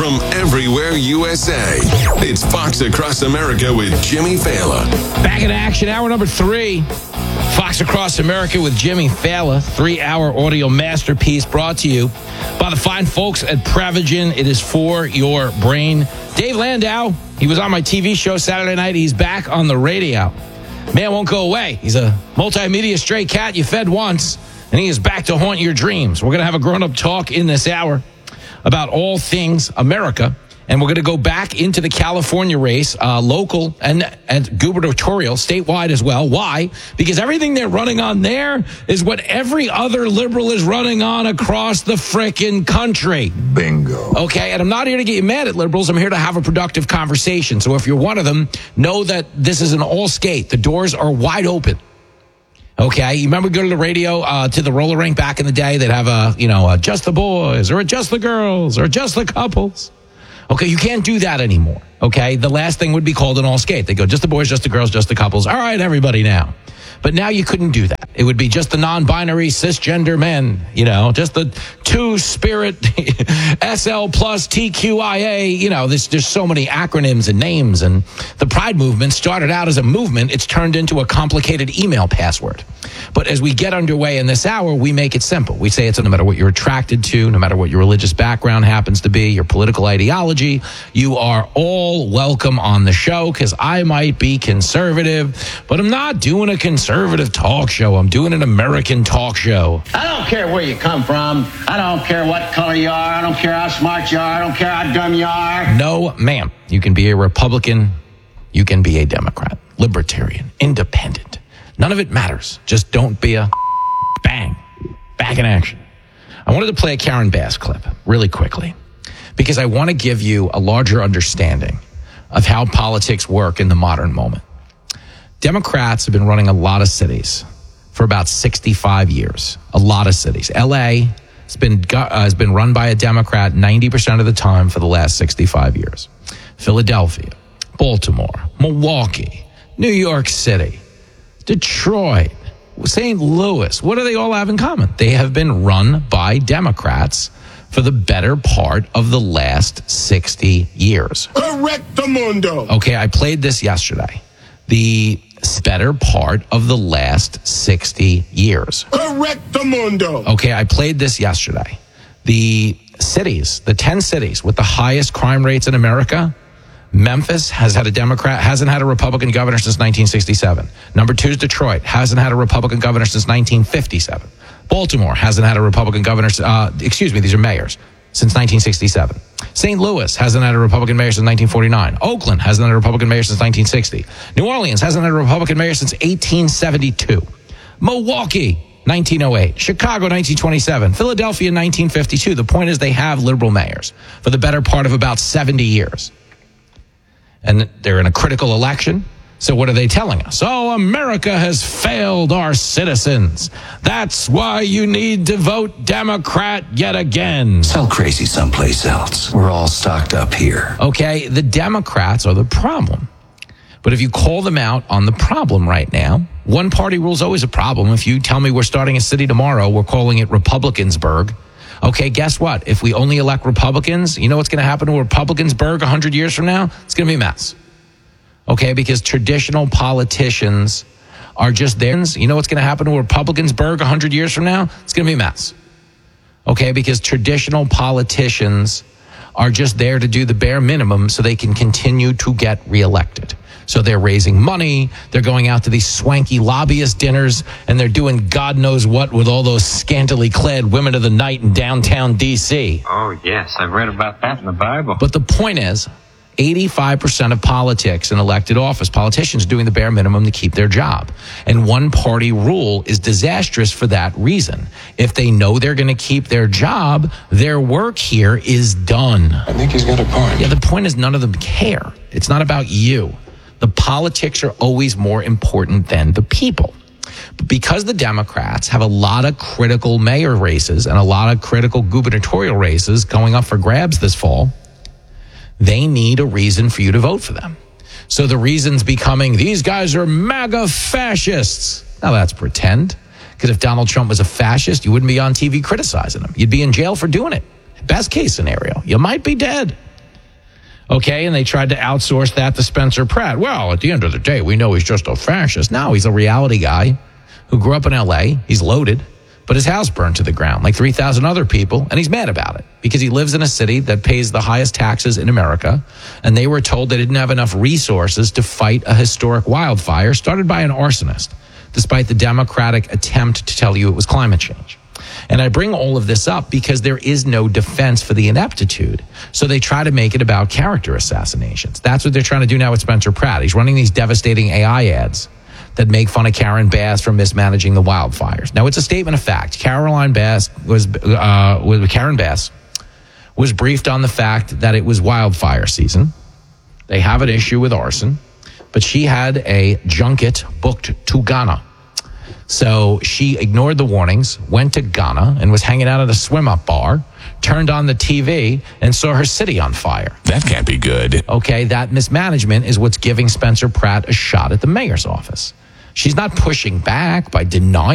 from everywhere USA. It's Fox Across America with Jimmy Fallon. Back in action, hour number 3. Fox Across America with Jimmy Fallon. 3-hour audio masterpiece brought to you by the fine folks at Prevagen. It is for your brain. Dave Landau, he was on my TV show Saturday night. He's back on the radio. Man won't go away. He's a multimedia stray cat you fed once, and he is back to haunt your dreams. We're going to have a grown-up talk in this hour about all things America. And we're going to go back into the California race, local and gubernatorial, statewide as well. Why? Because everything they're running on there is what every other liberal is running on across the frickin' country. Bingo. Okay, and I'm not here to get you mad at liberals. I'm here to have a productive conversation. So if you're one of them, know that this is an all skate. The doors are wide open. Okay, you remember go to the radio, to the roller rink back in the day? They'd have a just the boys or just the girls or just the couples. Okay, you can't do that anymore, okay? The last thing would be called an all skate. They go, just the boys, just the girls, just the couples. All right, everybody now. But now you couldn't do that. It would be just the non-binary cisgender men, just the two-spirit SL plus TQIA. There's so many acronyms and names. And the Pride movement started out as a movement. It's turned into a complicated email password. But as we get underway in this hour, we make it simple. We say it's no matter what you're attracted to, no matter what your religious background happens to be, your political ideology, you are all welcome on the show because I might be conservative, but I'm not doing a conservative talk show. I'm doing an American talk show. I don't care where you come from. I don't care what color you are. I don't care how smart you are. I don't care how dumb you are. No, ma'am. You can be a Republican. You can be a Democrat, libertarian, independent. None of it matters. Just don't be a bang. Back in action. I wanted to play a Karen Bass clip really quickly because I want to give you a larger understanding of how politics work in the modern moment. Democrats have been running a lot of cities for about 65 years. A lot of cities. L.A. has been run by a Democrat 90% of the time for the last 65 years. Philadelphia, Baltimore, Milwaukee, New York City, Detroit, St. Louis. What do they all have in common? They have been run by Democrats for the better part of the last 60 years. Correctamundo. Okay, I played this yesterday. The better part of the last 60 years. Correctamundo. Okay, I played this yesterday. The 10 cities with the highest crime rates in America, Memphis hasn't had a Republican governor since 1967. Number 2 is Detroit, hasn't had a Republican governor since 1957. Baltimore hasn't had a Republican governor, these are mayors, since 1967. St. Louis hasn't had a Republican mayor since 1949. Oakland hasn't had a Republican mayor since 1960. New Orleans hasn't had a Republican mayor since 1872. Milwaukee, 1908. Chicago, 1927. Philadelphia, 1952. The point is they have liberal mayors for the better part of about 70 years. And they're in a critical election. So what are they telling us? Oh, America has failed our citizens. That's why you need to vote Democrat yet again. Sell crazy someplace else. We're all stocked up here. Okay, the Democrats are the problem. But if you call them out on the problem right now, one party rule is always a problem. If you tell me we're starting a city tomorrow, we're calling it Republicansburg. Okay, guess what? If we only elect Republicans, you know what's going to happen to Republicansburg 100 years from now? It's going to be a mess. Okay, because traditional politicians are just there. You know what's going to happen to Republicansburg 100 years from now? It's going to be a mess. Okay, because traditional politicians are just there to do the bare minimum so they can continue to get reelected. So they're raising money, they're going out to these swanky lobbyist dinners, and they're doing God knows what with all those scantily clad women of the night in downtown D.C. Oh, yes, I've read about that in the Bible. But the point is, 85% of politics in elected office, politicians doing the bare minimum to keep their job. And one-party rule is disastrous for that reason. If they know they're going to keep their job, their work here is done. I think he's got a point. Yeah, the point is none of them care. It's not about you. The politics are always more important than the people. But because the Democrats have a lot of critical mayor races and a lot of critical gubernatorial races going up for grabs this fall, they need a reason for you to vote for them. So the reason's becoming, these guys are MAGA fascists. Now that's pretend. Because if Donald Trump was a fascist, you wouldn't be on TV criticizing him. You'd be in jail for doing it. Best case scenario, you might be dead. Okay, and they tried to outsource that to Spencer Pratt. Well, at the end of the day, we know he's just a fascist. No, he's a reality guy who grew up in L.A. He's loaded, but his house burned to the ground like 3,000 other people, and he's mad about it because he lives in a city that pays the highest taxes in America, and they were told they didn't have enough resources to fight a historic wildfire started by an arsonist, despite the Democratic attempt to tell you it was climate change. And I bring all of this up because there is no defense for the ineptitude. So they try to make it about character assassinations. That's what they're trying to do now with Spencer Pratt. He's running these devastating AI ads that make fun of Karen Bass for mismanaging the wildfires. Now, it's a statement of fact. Karen Bass was briefed on the fact that it was wildfire season. They have an issue with arson, but she had a junket booked to Ghana. So she ignored the warnings, went to Ghana, and was hanging out at a swim-up bar, turned on the TV, and saw her city on fire. That can't be good. Okay, that mismanagement is what's giving Spencer Pratt a shot at the mayor's office. She's not pushing back by denying